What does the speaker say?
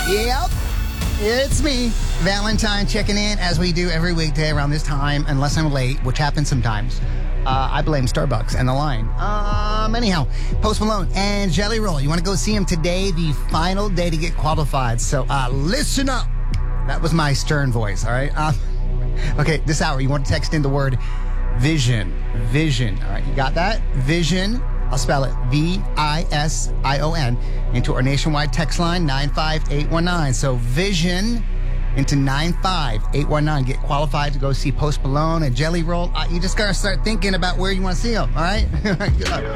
Yep, it's me, Valentine, checking in as we do every weekday around this time, unless I'm late, which happens sometimes. I blame Starbucks and the line. Anyhow, Post Malone and Jelly Roll. You want to go see him today, the final day to get qualified. So listen up. That was my stern voice, all right? Okay, this hour, you want to text in the word vision. Vision, all right? You got that? Vision. I'll spell it VISION into our nationwide text line 95819. So vision into 95819. Get qualified to go see Post Malone and Jelly Roll. You just got to start thinking about where you want to see them, all right? Good luck.